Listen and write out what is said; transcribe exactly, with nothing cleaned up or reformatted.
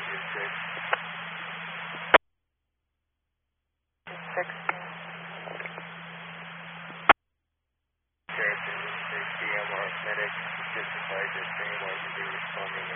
C M R medic, just advised that anyone to be responding